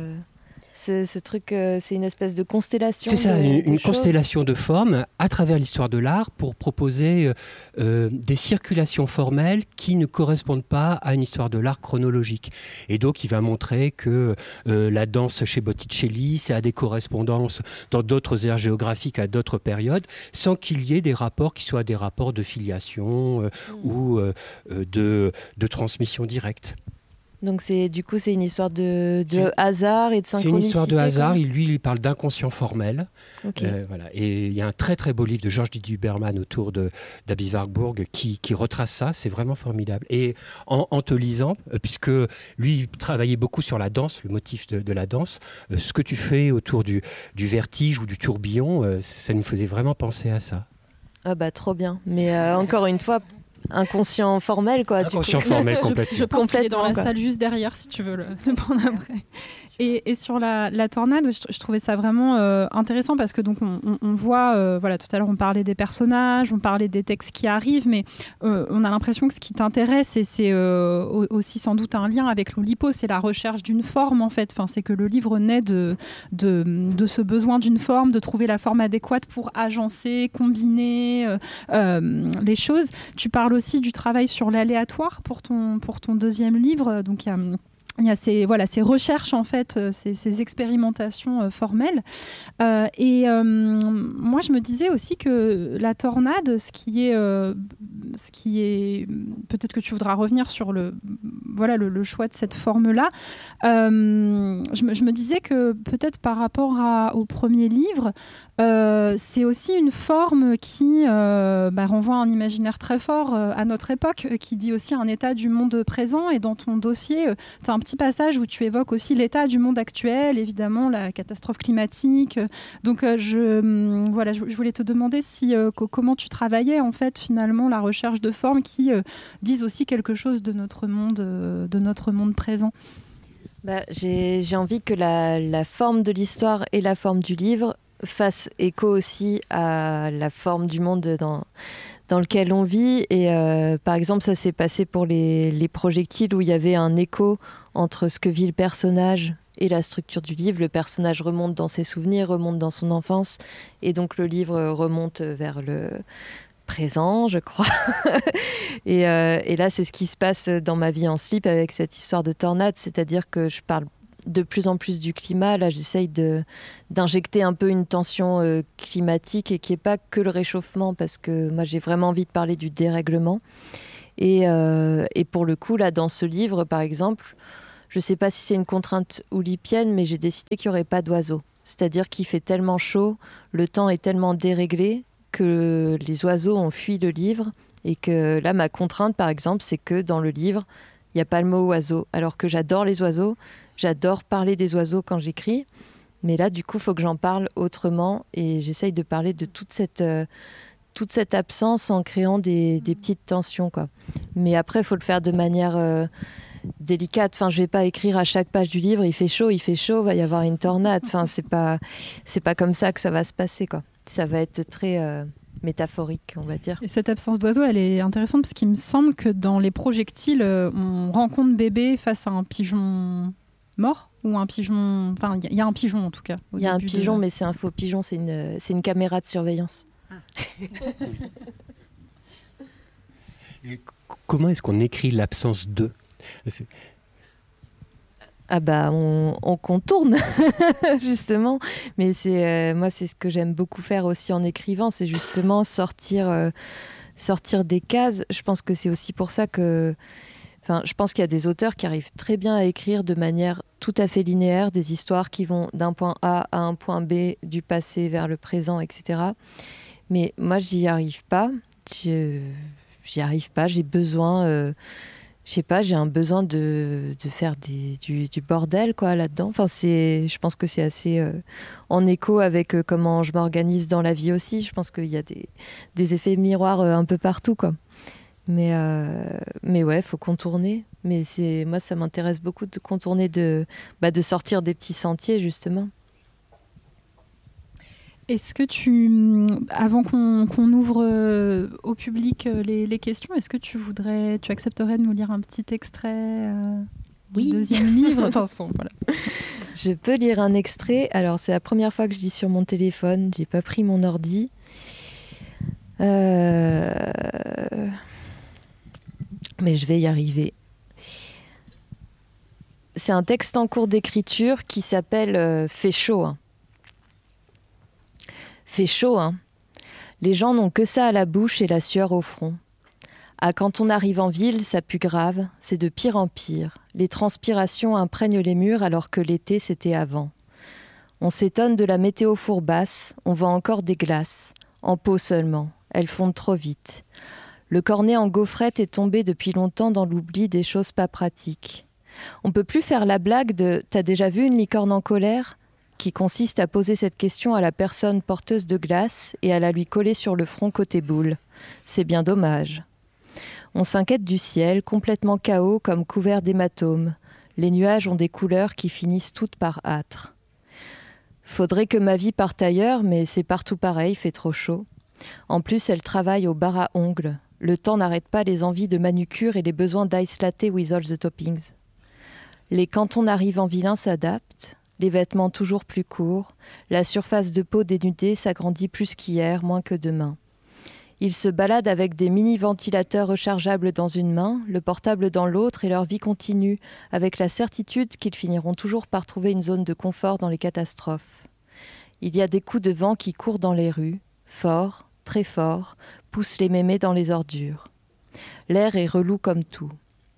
Ce truc, c'est une espèce de constellation. C'est ça, une constellation de formes à travers l'histoire de l'art pour proposer des circulations formelles qui ne correspondent pas à une histoire de l'art chronologique. Et donc, il va montrer que la danse chez Botticelli, ça a des correspondances dans d'autres aires géographiques à d'autres périodes, sans qu'il y ait des rapports qui soient des rapports de filiation ou de transmission directe. Donc c'est une histoire de hasard et de synchronicité. C'est une histoire de hasard. Il parle d'inconscient formel. Okay. Voilà. Et il y a un très très beau livre de Georges Didier Huberman autour d'Eby Warburg qui retrace ça. C'est vraiment formidable. Et en te lisant, puisque lui il travaillait beaucoup sur la danse, le motif de la danse, ce que tu fais autour du vertige ou du tourbillon, ça nous faisait vraiment penser à ça. Ah bah trop bien. Mais encore une fois, inconscient formel, quoi. Inconscient formel, complètement. Je pense qu'il est dans la salle juste derrière, si tu veux le prendre après. Et sur la tornade, je trouvais ça vraiment intéressant parce que donc on voit, voilà, tout à l'heure on parlait des personnages, on parlait des textes qui arrivent, mais on a l'impression que ce qui t'intéresse, et c'est aussi sans doute un lien avec l'Oulipo, c'est la recherche d'une forme en fait. Enfin, c'est que le livre naît de ce besoin d'une forme, de trouver la forme adéquate pour agencer, combiner les choses. Tu parles aussi du travail sur l'aléatoire pour ton deuxième livre, donc il y a ces recherches, en fait, ces expérimentations formelles. Et moi, je me disais aussi que la tornade, ce qui est peut-être que tu voudras revenir sur le choix de cette forme-là. Je me disais que peut-être par rapport au premier livre, c'est aussi une forme qui renvoie à un imaginaire très fort à notre époque, qui dit aussi un état du monde présent. Et dans ton dossier, tu as un petit passage où tu évoques aussi l'état du monde actuel, évidemment la catastrophe climatique. Donc je voulais te demander comment tu travaillais en fait finalement la recherche de formes qui disent aussi quelque chose de notre monde présent. J'ai envie que la forme de l'histoire et la forme du livre fassent écho aussi à la forme du monde dans lequel on vit. Et par exemple, ça s'est passé pour les projectiles où il y avait un écho entre ce que vit le personnage et la structure du livre. Le personnage remonte dans ses souvenirs, remonte dans son enfance, et donc le livre remonte vers le présent, je crois. Et là, c'est ce qui se passe dans ma vie en slip avec cette histoire de tornade, c'est-à-dire que je parle de plus en plus du climat. Là, j'essaye d'injecter un peu une tension climatique et qui n'est pas que le réchauffement, parce que moi, j'ai vraiment envie de parler du dérèglement. Et pour le coup, là, dans ce livre, par exemple, je ne sais pas si c'est une contrainte oulipienne, mais j'ai décidé qu'il n'y aurait pas d'oiseaux. C'est-à-dire qu'il fait tellement chaud, le temps est tellement déréglé que les oiseaux ont fui le livre. Et que là, ma contrainte, par exemple, c'est que dans le livre, il n'y a pas le mot oiseau. Alors que j'adore les oiseaux, j'adore parler des oiseaux quand j'écris. Mais là, du coup, il faut que j'en parle autrement. Et j'essaye de parler de toute cette absence en créant des petites tensions, quoi. Mais après, il faut le faire de manière délicate. Enfin, je ne vais pas écrire à chaque page du livre, il fait chaud, va y avoir une tornade. Enfin, c'est pas comme ça que ça va se passer, quoi. Ça va être très métaphorique, on va dire. Et cette absence d'oiseaux, elle est intéressante parce qu'il me semble que dans les projectiles, on rencontre bébé face à un pigeon mort ou un pigeon... Enfin, il y a un pigeon en tout cas. Il y a un pigeon, mais c'est un faux pigeon, c'est une caméra de surveillance. Comment est-ce qu'on écrit l'absence de ? Ah bah on contourne justement, mais moi c'est ce que j'aime beaucoup faire aussi en écrivant, c'est justement sortir des cases. Je pense que c'est aussi pour ça que, je pense qu'il y a des auteurs qui arrivent très bien à écrire de manière tout à fait linéaire des histoires qui vont d'un point A à un point B, du passé vers le présent, etc. Mais moi j'y arrive pas, j'ai besoin j'ai un besoin de faire du bordel, quoi, là-dedans. Enfin, je pense que c'est assez en écho avec comment je m'organise dans la vie aussi. Je pense qu'il y a des effets miroirs un peu partout, quoi. Mais ouais, faut contourner. Mais moi, ça m'intéresse beaucoup de contourner, de sortir des petits sentiers, justement. Est-ce que avant qu'on ouvre au public les questions, est-ce que tu accepterais de nous lire un petit extrait du deuxième livre? Enfin, voilà. Je peux lire un extrait. Alors, c'est la première fois que je lis sur mon téléphone. J'ai pas pris mon ordi. Mais je vais y arriver. C'est un texte en cours d'écriture qui s'appelle « Fait chaud ». Fait chaud, hein. Les gens n'ont que ça à la bouche et la sueur au front. Ah, quand on arrive en ville, ça pue grave, c'est de pire en pire. Les transpirations imprègnent les murs alors que l'été, c'était avant. On s'étonne de la météo fourbasse, on vend encore des glaces. En pot seulement, elles fondent trop vite. Le cornet en gaufrette est tombé depuis longtemps dans l'oubli des choses pas pratiques. On peut plus faire la blague de « T'as déjà vu une licorne en colère ?» qui consiste à poser cette question à la personne porteuse de glace et à la lui coller sur le front côté boule. C'est bien dommage. On s'inquiète du ciel, complètement chaos comme couvert d'hématomes. Les nuages ont des couleurs qui finissent toutes par âtre. Faudrait que ma vie parte ailleurs, mais c'est partout pareil, fait trop chaud. En plus, elle travaille au bar à ongles. Le temps n'arrête pas les envies de manucure et les besoins d'ice latte with all the toppings. Les quand on arrive en vilain s'adaptent. Les vêtements toujours plus courts, la surface de peau dénudée s'agrandit plus qu'hier, moins que demain. Ils se baladent avec des mini-ventilateurs rechargeables dans une main, le portable dans l'autre, et leur vie continue, avec la certitude qu'ils finiront toujours par trouver une zone de confort dans les catastrophes. Il y a des coups de vent qui courent dans les rues, forts, très forts, poussent les mémés dans les ordures. L'air est relou comme tout.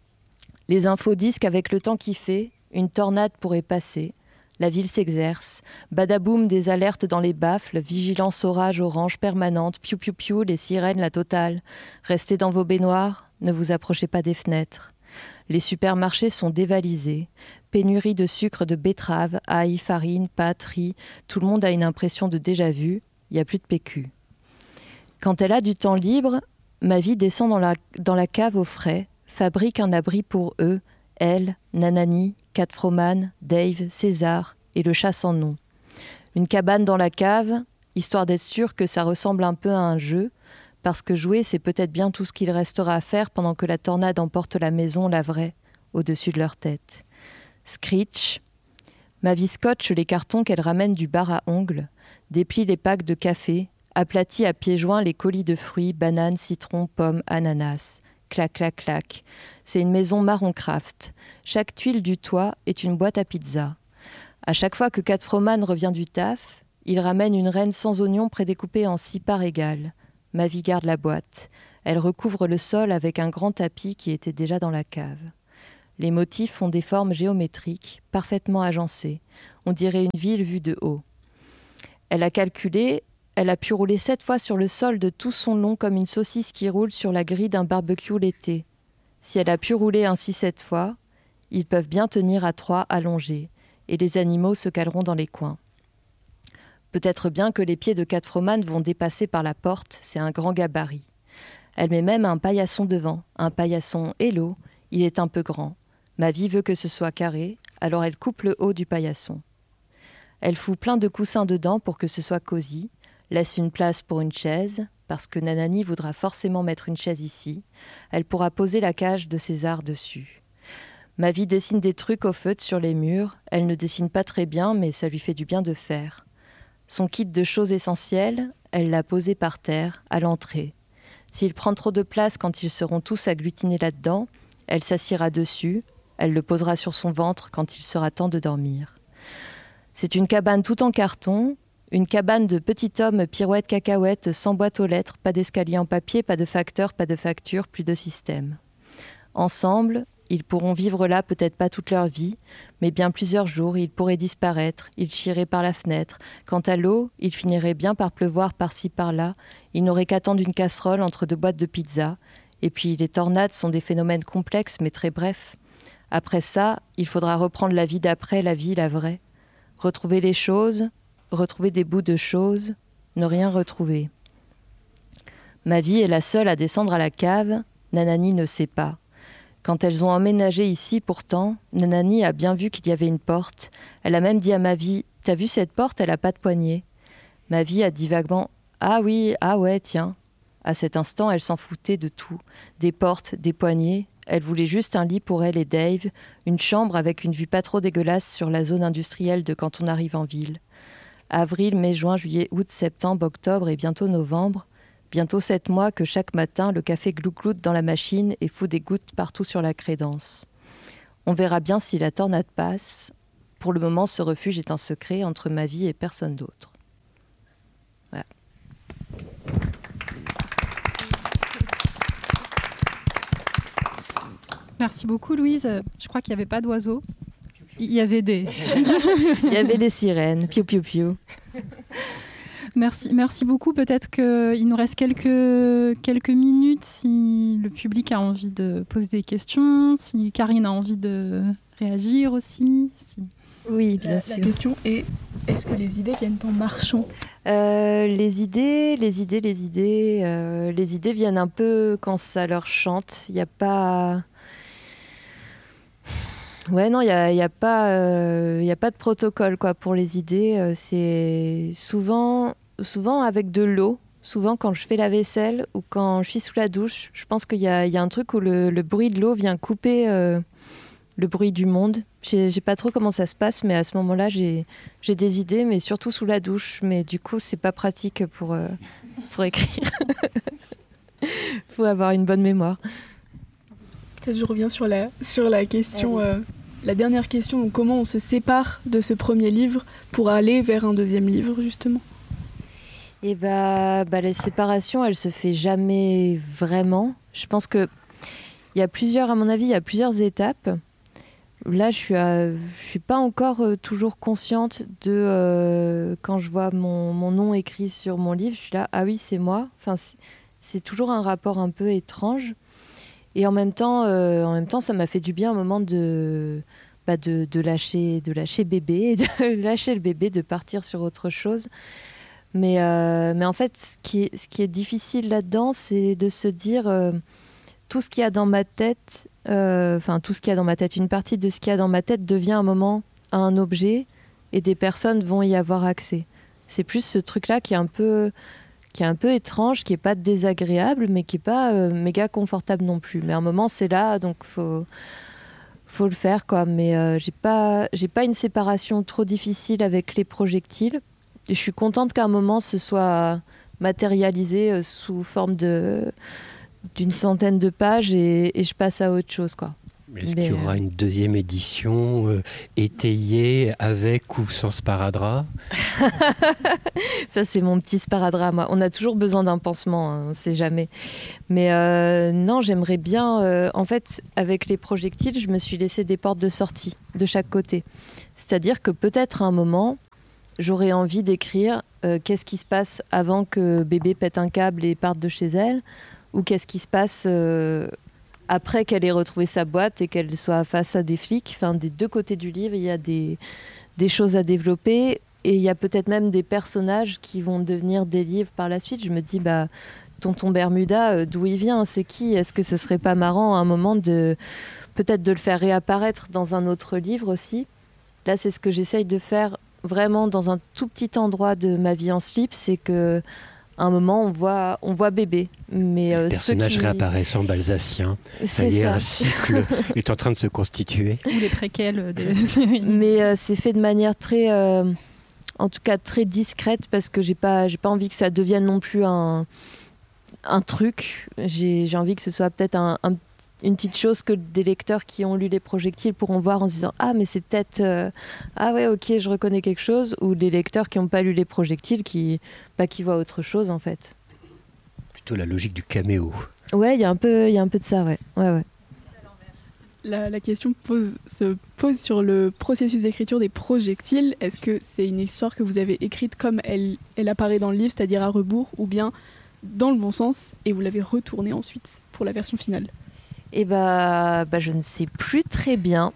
Les infos disent qu'avec le temps qui fait, une tornade pourrait passer. La ville s'exerce. Badaboum des alertes dans les baffles, vigilance orage orange permanente, piou piou piou, les sirènes, la totale. Restez dans vos baignoires, ne vous approchez pas des fenêtres. Les supermarchés sont dévalisés. Pénurie de sucre de betterave, ail, farine, pâtes, riz. Tout le monde a une impression de déjà-vu. Il n'y a plus de PQ. Quand elle a du temps libre, ma vie descend dans la cave au frais, fabrique un abri pour eux, elle, Nanani, Cat Froman, Dave, César et le chat sans nom. Une cabane dans la cave, histoire d'être sûr que ça ressemble un peu à un jeu, parce que jouer, c'est peut-être bien tout ce qu'il restera à faire pendant que la tornade emporte la maison, la vraie, au-dessus de leur tête. Screech, Ma vie scotche les cartons qu'elle ramène du bar à ongles, déplie les packs de café, aplatit à pieds joints les colis de fruits, bananes, citrons, pommes, ananas. Clac, clac, clac. C'est une maison marron craft. Chaque tuile du toit est une boîte à pizza. À chaque fois que Cat Froman revient du taf, il ramène une reine sans oignons prédécoupée en 6 parts égales. Ma vie garde la boîte. Elle recouvre le sol avec un grand tapis qui était déjà dans la cave. Les motifs ont des formes géométriques, parfaitement agencées. On dirait une ville vue de haut. Elle a calculé, elle a pu rouler 7 fois sur le sol de tout son long comme une saucisse qui roule sur la grille d'un barbecue l'été. Si elle a pu rouler ainsi 7 fois, ils peuvent bien tenir à 3 allongés, et les animaux se caleront dans les coins. Peut-être bien que les pieds de Cat Froman vont dépasser par la porte, c'est un grand gabarit. Elle met même un paillasson devant, un paillasson hello, il est un peu grand. Ma vie veut que ce soit carré, alors elle coupe le haut du paillasson. Elle fout plein de coussins dedans pour que ce soit cosy, laisse une place pour une chaise, parce que Nanani voudra forcément mettre une chaise ici. Elle pourra poser la cage de César dessus. Ma vie dessine des trucs au feutre sur les murs. Elle ne dessine pas très bien, mais ça lui fait du bien de faire. Son kit de choses essentielles, elle l'a posé par terre, à l'entrée. S'il prend trop de place quand ils seront tous agglutinés là-dedans, elle s'assiera dessus, elle le posera sur son ventre quand il sera temps de dormir. C'est une cabane tout en carton, une cabane de petit homme pirouette cacahuète sans boîte aux lettres, pas d'escalier en papier, pas de facteur, pas de facture, plus de système. Ensemble, ils pourront vivre là peut-être pas toute leur vie, mais bien plusieurs jours, ils pourraient disparaître, ils chiraient par la fenêtre. Quant à l'eau, il finirait bien par pleuvoir par-ci par-là, ils n'auraient qu'attendre une casserole entre 2 boîtes de pizza. Et puis les tornades sont des phénomènes complexes mais très brefs. Après ça, il faudra reprendre la vie d'après, la vie, la vraie. Retrouver les choses, retrouver des bouts de choses, ne rien retrouver. Ma vie est la seule à descendre à la cave, Nanani ne sait pas. Quand elles ont emménagé ici, pourtant, Nanani a bien vu qu'il y avait une porte. Elle a même dit à ma vie, « T'as vu cette porte, elle a pas de poignée ?» Ma vie a dit vaguement, « Ah oui, ah ouais, tiens. » À cet instant, elle s'en foutait de tout. Des portes, des poignées. Elle voulait juste un lit pour elle et Dave, une chambre avec une vue pas trop dégueulasse sur la zone industrielle de quand on arrive en ville. Avril, mai, juin, juillet, août, septembre, octobre et bientôt novembre. Bientôt 7 mois que chaque matin, le café gloute dans la machine et fout des gouttes partout sur la crédence. On verra bien si la tornade passe. Pour le moment, ce refuge est un secret entre ma vie et personne d'autre. Voilà. Merci beaucoup, Louise. Je crois qu'il n'y avait pas d'oiseaux. Il y avait des... Il y avait les sirènes. Piou, piou, piou. Merci beaucoup. Peut-être qu'il nous reste quelques minutes si le public a envie de poser des questions, si Karine a envie de réagir aussi. Oui, bien sûr. La question est, est-ce que les idées viennent en marchant ? Les idées viennent un peu quand ça leur chante. Il n'y a pas... Ouais, non, il y a pas de protocole quoi, pour les idées. C'est souvent avec de l'eau. Souvent, quand je fais la vaisselle ou quand je suis sous la douche, je pense qu'il y a un truc où le bruit de l'eau vient couper le bruit du monde. J'ai pas trop comment ça se passe, mais à ce moment-là, j'ai des idées, mais surtout sous la douche. Mais du coup, c'est pas pratique pour écrire. Faut avoir une bonne mémoire. Peut-être je reviens sur la question, la dernière question. Donc, comment on se sépare de ce premier livre pour aller vers un deuxième livre, justement ? Et la séparation, elle se fait jamais vraiment. Je pense que à mon avis, il y a plusieurs étapes. Là, je suis pas encore toujours consciente de quand je vois mon nom écrit sur mon livre. Je suis là, ah oui, c'est moi. Enfin, c'est toujours un rapport un peu étrange. Et en même temps, ça m'a fait du bien un moment de lâcher bébé, de lâcher le bébé, de partir sur autre chose. Mais en fait, ce qui est difficile là-dedans, c'est de se dire tout ce qu'il y a dans ma tête, une partie de ce qu'il y a dans ma tête devient un moment un objet et des personnes vont y avoir accès. C'est plus ce truc-là qui est un peu étrange, qui est pas désagréable, mais qui est pas méga confortable non plus. Mais à un moment, c'est là, donc faut faut le faire, quoi. Mais j'ai pas une séparation trop difficile avec les projectiles. Et je suis contente qu'à un moment ce soit matérialisé sous forme d'une centaine de pages et je passe à autre chose, quoi. Est-ce qu'il y aura une deuxième édition étayée avec ou sans sparadrap? Ça, c'est mon petit sparadrap, moi. On a toujours besoin d'un pansement, on ne sait jamais. Mais non, j'aimerais bien... en fait, avec les projectiles, je me suis laissé des portes de sortie de chaque côté. C'est-à-dire que peut-être à un moment, j'aurais envie d'écrire qu'est-ce qui se passe avant que bébé pète un câble et parte de chez elle, ou qu'est-ce qui se passe... après qu'elle ait retrouvé sa boîte et qu'elle soit face à des flics. Enfin, des deux côtés du livre, il y a des choses à développer et il y a peut-être même des personnages qui vont devenir des livres par la suite. Je me dis, tonton Bermuda, d'où il vient, c'est qui? Est-ce que ce serait pas marrant à un moment peut-être de le faire réapparaître dans un autre livre aussi? Là, c'est ce que j'essaye de faire vraiment dans un tout petit endroit de ma vie en slip, c'est que à un moment, on voit bébé. Mais le personnage réapparaissant balsacien. Ça y est, un cycle est en train de se constituer. Ou les préquels des séries. Mais c'est fait de manière très, en tout cas très discrète, parce que j'ai pas envie que ça devienne non plus un truc. J'ai envie que ce soit peut-être une petite chose que des lecteurs qui ont lu les projectiles pourront voir en se disant « Ah, mais c'est peut-être... ah ouais, ok, je reconnais quelque chose » ou des lecteurs qui n'ont pas lu les projectiles qui voient autre chose, en fait. Plutôt la logique du caméo. Ouais, il y a un peu de ça, ouais. La question se pose sur le processus d'écriture des projectiles. Est-ce que c'est une histoire que vous avez écrite comme elle apparaît dans le livre, c'est-à-dire à rebours, ou bien dans le bon sens, et vous l'avez retournée ensuite pour la version finale? Eh je ne sais plus très bien.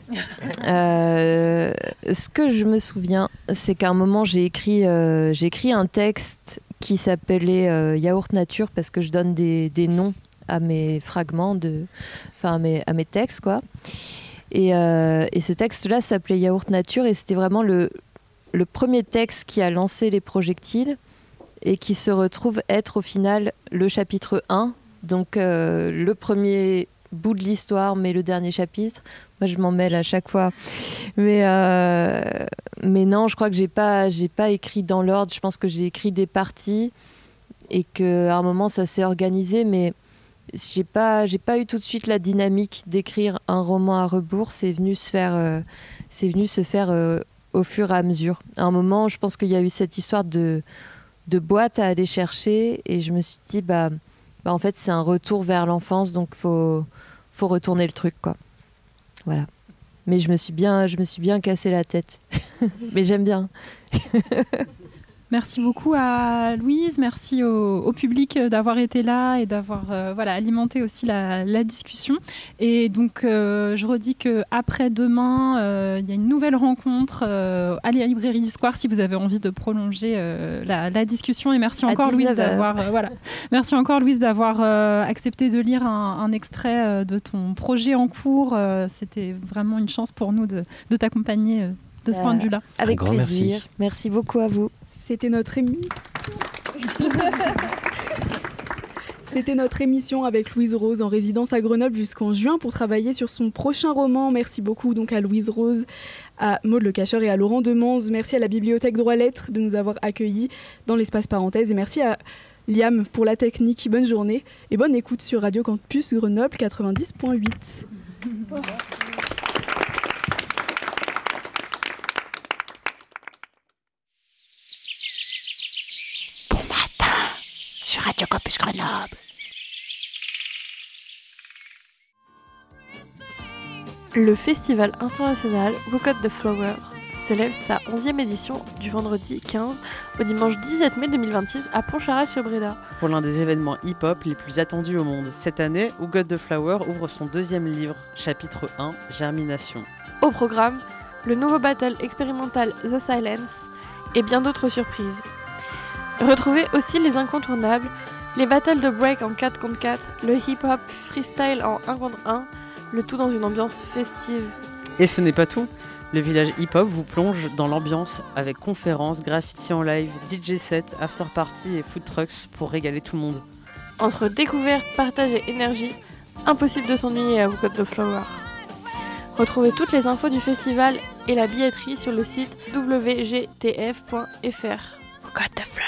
Ce que je me souviens, c'est qu'à un moment, j'ai écrit un texte qui s'appelait Yaourt Nature, parce que je donne des noms à mes fragments, à mes textes, quoi. Et ce texte-là s'appelait Yaourt Nature, et c'était vraiment le premier texte qui a lancé les projectiles, et qui se retrouve être au final le chapitre 1, donc le premier bout de l'histoire, mais le dernier chapitre. Moi, je m'en mêle à chaque fois. Mais non, je crois que j'ai pas écrit dans l'ordre. Je pense que j'ai écrit des parties et qu'à un moment, ça s'est organisé, mais j'ai pas eu tout de suite la dynamique d'écrire un roman à rebours. C'est venu se faire au fur et à mesure. À un moment, je pense qu'il y a eu cette histoire de boîte à aller chercher et je me suis dit, en fait, c'est un retour vers l'enfance, donc faut retourner le truc, quoi. Voilà. Mais je me suis bien cassé la tête. Mais j'aime bien. Merci beaucoup à Louise, merci au public d'avoir été là et d'avoir alimenté aussi la discussion. Et donc, je redis qu'après demain, il y a une nouvelle rencontre à la librairie du Square si vous avez envie de prolonger la discussion. Et merci encore, Louise, d'avoir accepté de lire un extrait de ton projet en cours. C'était vraiment une chance pour nous de t'accompagner de ce point de vue-là. Avec plaisir. Merci beaucoup à vous. C'était notre émission. C'était notre émission avec Louise Rose en résidence à Grenoble jusqu'en juin pour travailler sur son prochain roman. Merci beaucoup donc à Louise Rose, à Maud Le Cacheur et à Laurent Demanze. Merci à la Bibliothèque Droit Lettres de nous avoir accueillis dans l'espace parenthèse. Et merci à Liam pour la technique. Bonne journée et bonne écoute sur Radio Campus Grenoble 90.8. Sur Radio Campus Grenoble. Le festival international We Got the Flower célèbre sa 11e édition du vendredi 15 au dimanche 17 mai 2026 à Pontcharrat-sur-Bréda. Pour l'un des événements hip-hop les plus attendus au monde. Cette année, We Got the Flower ouvre son 2e livre, chapitre 1, Germination. Au programme, le nouveau battle expérimental The Silence et bien d'autres surprises. Retrouvez aussi les incontournables, les battles de break en 4 contre 4, le hip-hop freestyle en 1 contre 1, le tout dans une ambiance festive. Et ce n'est pas tout, le village hip-hop vous plonge dans l'ambiance avec conférences, graffiti en live, DJ set, after party et food trucks pour régaler tout le monde. Entre découverte, partage et énergie, impossible de s'ennuyer à We Got the Flower. Retrouvez toutes les infos du festival et la billetterie sur le site wgtf.fr. Got the flow.